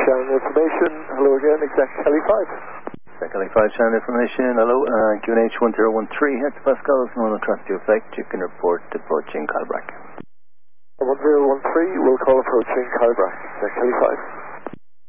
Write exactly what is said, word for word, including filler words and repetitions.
channel information. Hello again, exact Kelly five. Exact Kelly five channel information. Hello, uh, Q N H one zero one three hectopascals, no trust to effect. You can report approaching Calbrack. one zero one three, will call approaching Calbrack. Exact Kelly five.